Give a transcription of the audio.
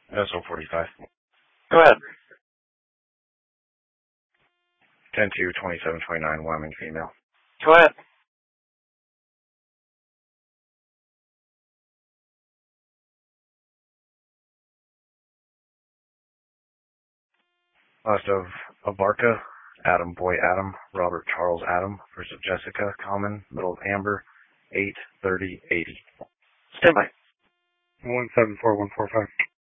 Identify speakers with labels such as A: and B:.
A: SO 45.
B: Go ahead.
A: 10-2-27-29, Wyoming female.
B: Go ahead.
A: Last of Abarca, Adam Boy Adam, Robert Charles Adam, first of Jessica, common, middle of Amber, 8-30-80.
B: Stand by.
C: 174145.